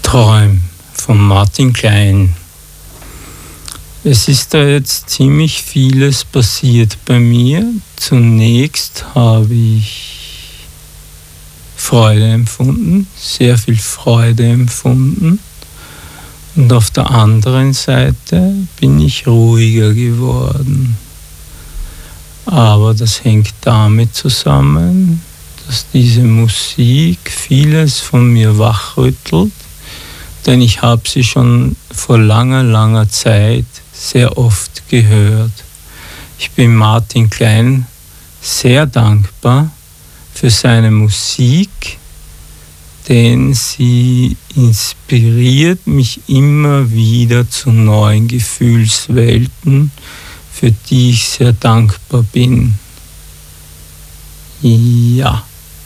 Träum von Martin Klein. Es ist da jetzt ziemlich vieles passiert bei mir. Zunächst habe ich Freude empfunden, sehr viel Freude empfunden. Und auf der anderen Seite bin ich ruhiger geworden. Aber das hängt damit zusammen, dass diese Musik vieles von mir wachrüttelt, denn ich habe sie schon vor langer, langer Zeit sehr oft gehört. Ich bin Martin Klein sehr dankbar für seine Musik, denn sie inspiriert mich immer wieder zu neuen Gefühlswelten, für die ich sehr dankbar bin. Ja.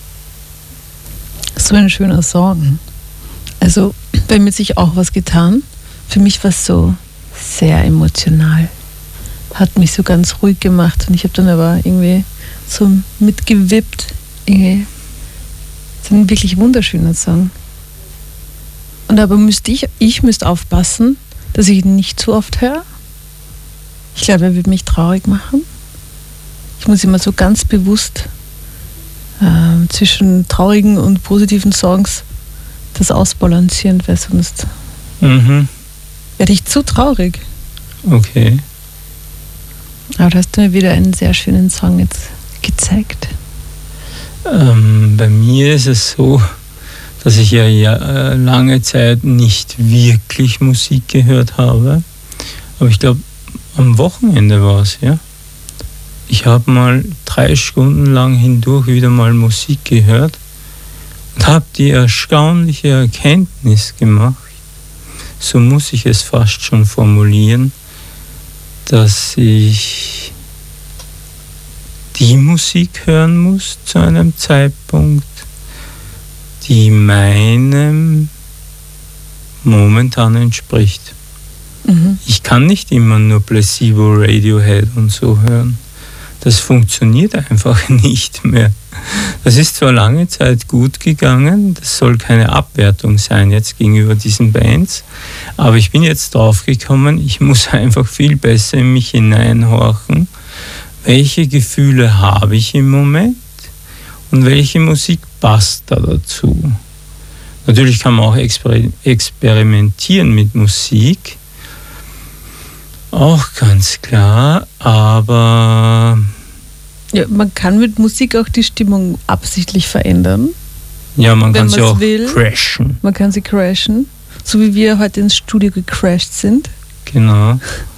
So ein schöner Song. Also bei mir hat sich auch was getan. Für mich war es so sehr emotional. Hat mich so ganz ruhig gemacht und ich habe dann aber irgendwie so mitgewippt. Irgendwie. Das ist ein wirklich wunderschöner Song. Und aber ich müsste aufpassen, dass ich ihn nicht zu oft höre. Ich glaube, er würde mich traurig machen. Ich muss immer so ganz bewusst zwischen traurigen und positiven Songs das ausbalancieren, weil sonst werde ich zu traurig. Okay. Aber du hast mir wieder einen sehr schönen Song jetzt gezeigt. Bei mir ist es so, dass ich ja lange Zeit nicht wirklich Musik gehört habe. Aber ich glaube, am Wochenende war es, ja. Ich habe mal 3 Stunden lang hindurch wieder mal Musik gehört und habe die erstaunliche Erkenntnis gemacht, so muss ich es fast schon formulieren, dass ich die Musik hören muss zu einem Zeitpunkt, die meinem momentan entspricht. Ich kann nicht immer nur Placebo, Radiohead und so hören. Das funktioniert einfach nicht mehr. Das ist zwar lange Zeit gut gegangen, das soll keine Abwertung sein jetzt gegenüber diesen Bands, aber ich bin jetzt drauf gekommen, ich muss einfach viel besser in mich hineinhorchen, welche Gefühle habe ich im Moment und welche Musik passt da dazu. Natürlich kann man auch experimentieren mit Musik, auch ganz klar, aber... Ja, man kann mit Musik auch die Stimmung absichtlich verändern. Ja, man kann sie auch will. crashen. Man kann sie crashen, so wie wir heute ins Studio gecrashed sind. Genau.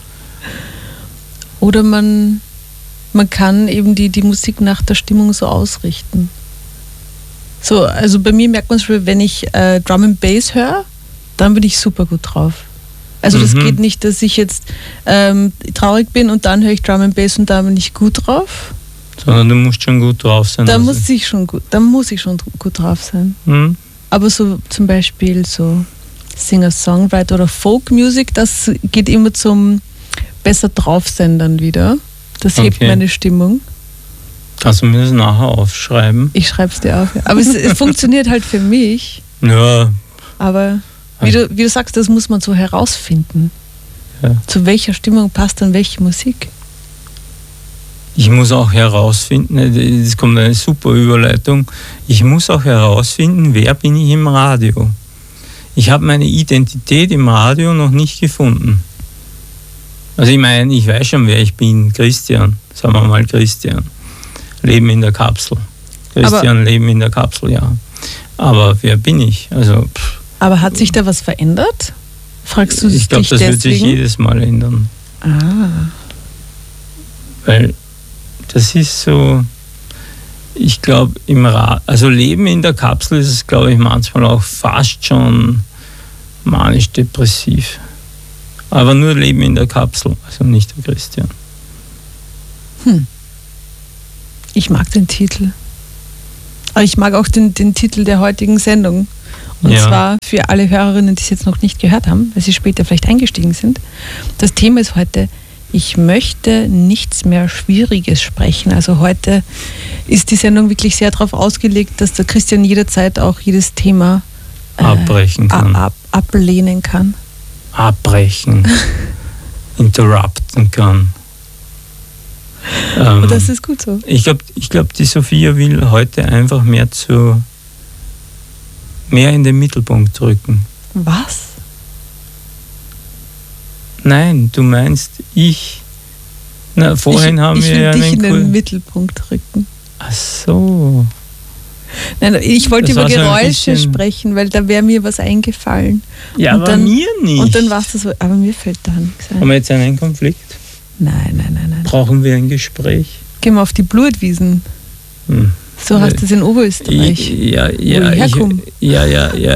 Oder man kann eben die Musik nach der Stimmung so ausrichten. So, also bei mir merkt man schon, wenn ich Drum and Bass höre, dann bin ich super gut drauf. Also das geht nicht, dass ich jetzt traurig bin und dann höre ich Drum and Bass und dann bin ich gut drauf. Sondern du musst schon gut drauf sein. Da muss ich schon gut drauf sein. Aber so zum Beispiel so Singer-Songwriter oder Folk-Music, das geht immer zum besser drauf sein dann wieder. Das hebt meine Stimmung. Kannst du mir das nachher aufschreiben? Ich schreibe es dir auf. Aber es funktioniert halt für mich. Ja. Aber wie du sagst, das muss man so herausfinden. Ja. Zu welcher Stimmung passt dann welche Musik? Ich muss auch herausfinden, das kommt eine super Überleitung, ich muss auch herausfinden, wer bin ich im Radio. Ich habe meine Identität im Radio noch nicht gefunden. Also ich meine, ich weiß schon, wer ich bin. Christian, sagen wir mal Christian. Leben in der Kapsel. Christian, Leben in der Kapsel, ja. Aber wer bin ich? Also, aber hat sich da was verändert? Fragst du ich glaube, das wird sich jedes Mal ändern. Weil das ist so, ich glaube, also Leben in der Kapsel ist es, glaube ich, manchmal auch fast schon manisch-depressiv. Aber nur Leben in der Kapsel, also nicht der Christian. Ich mag den Titel. Aber ich mag auch den Titel der heutigen Sendung. Und zwar für alle Hörerinnen, die es jetzt noch nicht gehört haben, weil sie später vielleicht eingestiegen sind. Das Thema ist heute: Ich möchte nichts mehr Schwieriges sprechen. Also heute ist die Sendung wirklich sehr darauf ausgelegt, dass der Christian jederzeit auch jedes Thema abbrechen kann. Ablehnen kann. Abbrechen, interrupten kann. Das ist gut so. Ich glaub, die Sophia will heute einfach mehr in den Mittelpunkt rücken. Was? Nein, du meinst ich. Na, vorhin haben wir ja Ich will dich in den Mittelpunkt rücken. Ach so. Nein, ich wollte Das über war so ein Geräusche bisschen- sprechen, weil da wäre mir was eingefallen. Ja, Und aber dann- mir nicht. Und dann warst du so, aber mir fällt da nichts Haben ein. wir jetzt einen Konflikt? Nein. Brauchen wir ein Gespräch? Gehen wir auf die Blutwiesen. Hm. So heißt es in Oberösterreich. Ja, Wo ich herkomme. Ja.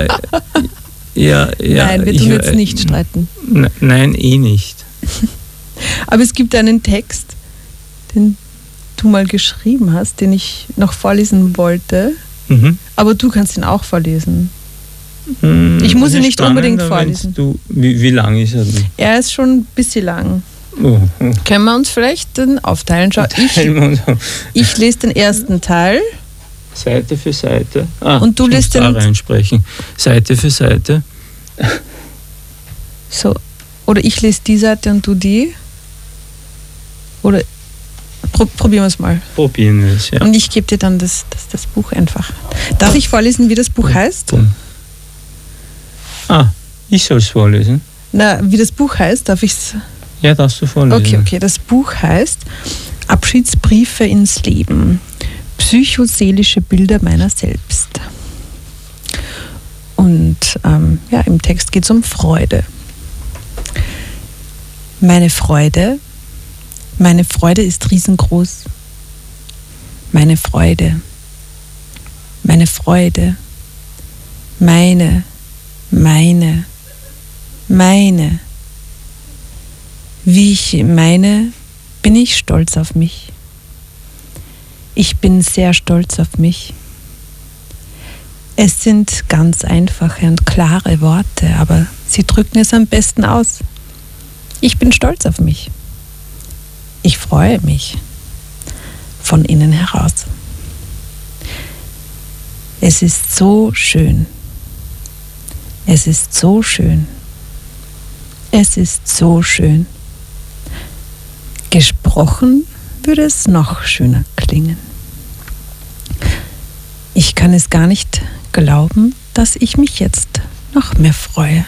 Nein, wir tun jetzt nicht streiten. Nein, nicht. Aber es gibt einen Text, den du mal geschrieben hast, den ich noch vorlesen wollte. Mhm. Aber du kannst ihn auch vorlesen. Hm, Ich muss ihn das ist nicht unbedingt spannender, wenn's vorlesen. Wie lang ist er denn? Er ist schon ein bisschen lang. Oh. Können wir uns vielleicht den aufteilen? Schau, Teilen wir uns auf. ich lese den ersten Teil. Seite für Seite. Und du ich lässt muss da den- reinsprechen. Seite für Seite. So. Oder ich lese die Seite und du die. Oder probieren wir es mal. Probieren wir es, ja. Und ich gebe dir dann das Buch einfach. Darf ich vorlesen, wie das Buch heißt? Ich soll es vorlesen. Na, wie das Buch heißt, darf ich es? Ja, darfst du vorlesen. Okay. Das Buch heißt Abschiedsbriefe ins Leben. Psychoseelische Bilder meiner selbst. Und im Text geht es um Freude. Meine Freude ist riesengroß. Meine Freude. Wie ich meine, bin ich stolz auf mich. Ich bin sehr stolz auf mich. Es sind ganz einfache und klare Worte, aber sie drücken es am besten aus. Ich bin stolz auf mich. Ich freue mich von innen heraus. Es ist so schön. Es ist so schön. Es ist so schön. Gesprochen würde es noch schöner klingen. Ich kann es gar nicht glauben, dass ich mich jetzt noch mehr freue.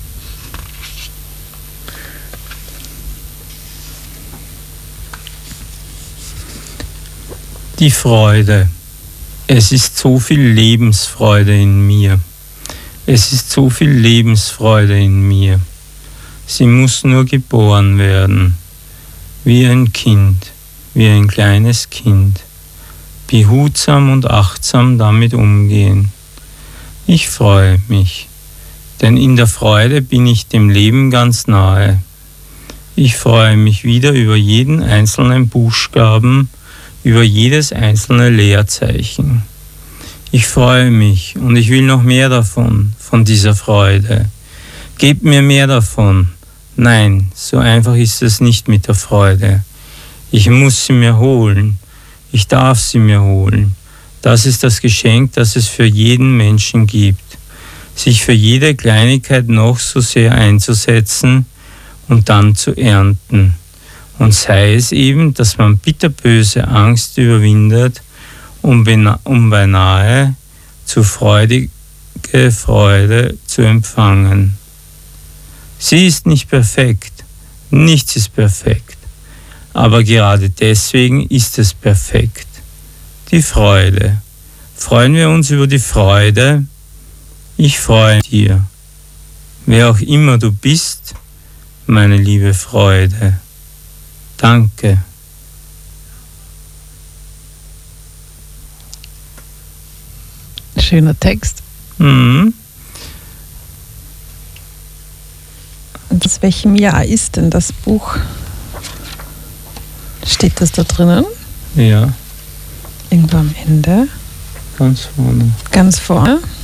Die Freude. Es ist so viel Lebensfreude in mir. Es ist so viel Lebensfreude in mir. Sie muss nur geboren werden. Wie ein Kind, wie ein kleines Kind. Behutsam und achtsam damit umgehen. Ich freue mich, denn in der Freude bin ich dem Leben ganz nahe. Ich freue mich wieder über jeden einzelnen Buchstaben, über jedes einzelne Leerzeichen. Ich freue mich und ich will noch mehr davon, von dieser Freude. Gebt mir mehr davon. Nein, so einfach ist es nicht mit der Freude. Ich muss sie mir holen. Ich darf sie mir holen. Das ist das Geschenk, das es für jeden Menschen gibt. Sich für jede Kleinigkeit noch so sehr einzusetzen und dann zu ernten. Und sei es eben, dass man bitterböse Angst überwindet, um beinahe zu freudige Freude zu empfangen. Sie ist nicht perfekt, nichts ist perfekt, aber gerade deswegen ist es perfekt. Die Freude. Freuen wir uns über die Freude? Ich freue mich dir. Wer auch immer du bist, meine liebe Freude. Danke. Schöner Text. Mhm. Und aus welchem Jahr ist denn das Buch? Steht das da drinnen? Ja, Irgendwo am Ende? ganz vorne. Ganz vorne?